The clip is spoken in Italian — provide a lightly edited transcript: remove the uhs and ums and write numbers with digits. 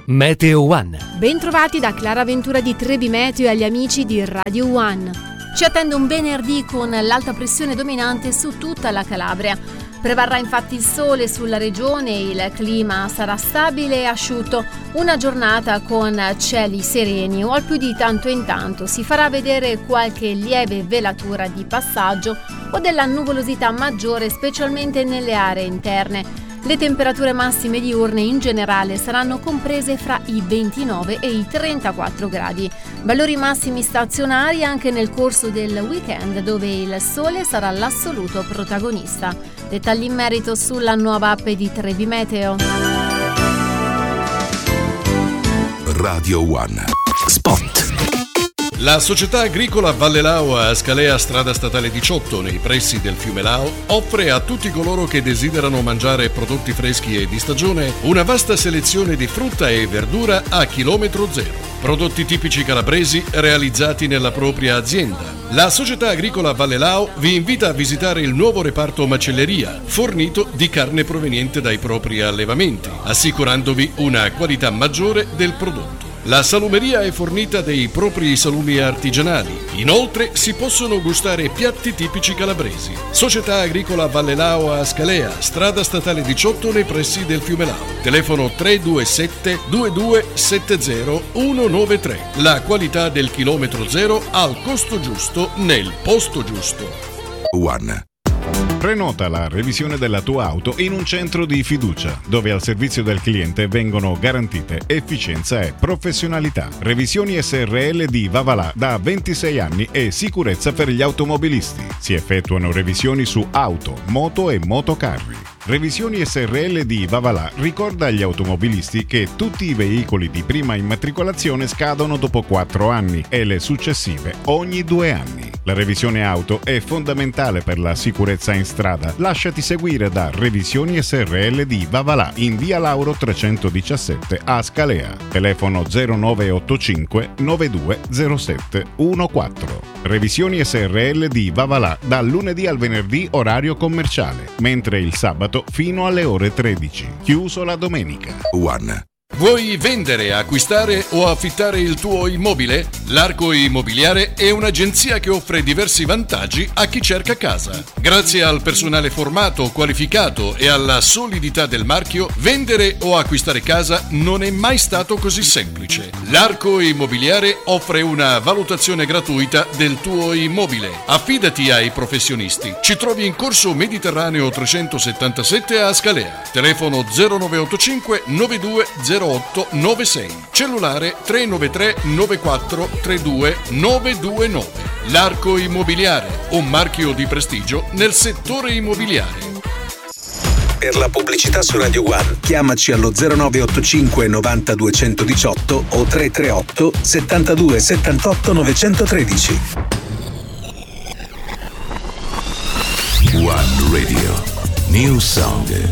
Meteo One. Bentrovati da Clara Ventura di Trebi Meteo e agli amici di Radio One. Ci attende un venerdì con l'alta pressione dominante su tutta la Calabria. Prevarrà infatti il sole sulla regione, il clima sarà stabile e asciutto. Una giornata con cieli sereni o al più di tanto in tanto si farà vedere qualche lieve velatura di passaggio o della nuvolosità maggiore, specialmente nelle aree interne. Le temperature massime diurne in generale saranno comprese fra i 29 e i 34 gradi. Valori massimi stazionari anche nel corso del weekend, dove il sole sarà l'assoluto protagonista. Dettagli in merito sulla nuova app di Trebi Meteo. Radio One. Spot. La società agricola Valle Lao a Scalea, strada statale 18, nei pressi del fiume Lao, offre a tutti coloro che desiderano mangiare prodotti freschi e di stagione una vasta selezione di frutta e verdura a chilometro zero. Prodotti tipici calabresi realizzati nella propria azienda. La società agricola Valle Lao vi invita a visitare il nuovo reparto macelleria, fornito di carne proveniente dai propri allevamenti, assicurandovi una qualità maggiore del prodotto. La salumeria è fornita dei propri salumi artigianali. Inoltre si possono gustare piatti tipici calabresi. Società agricola Valle Lao a Scalea, strada statale 18 nei pressi del fiume Lao. Telefono 327 2270 193. La qualità del chilometro zero al costo giusto nel posto giusto. One. Prenota la revisione della tua auto in un centro di fiducia, dove al servizio del cliente vengono garantite efficienza e professionalità. Revisioni SRL di Vavalà da 26 anni e sicurezza per gli automobilisti. Si effettuano revisioni su auto, moto e motocarri. Revisioni SRL di Vavalà ricorda agli automobilisti che tutti i veicoli di prima immatricolazione scadono dopo 4 anni e le successive ogni 2 anni. La revisione auto è fondamentale per la sicurezza in strada. Lasciati seguire da Revisioni SRL di Vavalà in via Lauro 317 a Scalea. Telefono 0985 9207 14. Revisioni SRL di Vavalà dal lunedì al venerdì orario commerciale, mentre il sabato fino alle ore 13. Chiuso la domenica. One. Vuoi vendere, acquistare o affittare il tuo immobile? L'Arco Immobiliare è un'agenzia che offre diversi vantaggi a chi cerca casa. Grazie al personale formato, qualificato e alla solidità del marchio, vendere o acquistare casa non è mai stato così semplice. L'Arco Immobiliare offre una valutazione gratuita del tuo immobile. Affidati ai professionisti. Ci trovi in Corso Mediterraneo 377 a Scalea. Telefono 0985 9208 96. Cellulare 393 94 32 929. L'Arco Immobiliare, un marchio di prestigio nel settore immobiliare. Per la pubblicità su Radio One chiamaci allo 0985 90 218 o 338 72 78 913. One Radio. New song.